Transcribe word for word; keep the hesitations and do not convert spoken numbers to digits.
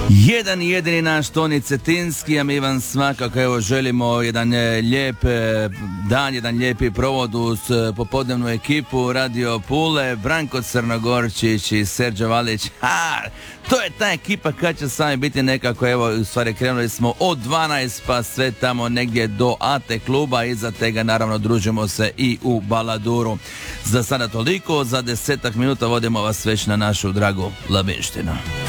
Jedan jedini naš Toni Cetinski, a mi vam svakako evo želimo jedan lijep dan, jedan lijepi provod uz popodnevnu ekipu Radio Pule, Branko Crnogorčić i Serđo Valić. Ha, to je ta ekipa kad će sami biti nekako, evo u stvari krenuli smo od dvanaest pa sve tamo negdje do A T kluba, iza tega naravno družimo se i u Baladuru. Za sada toliko, za desetak minuta vodimo vas već na našu dragu Labinštinu.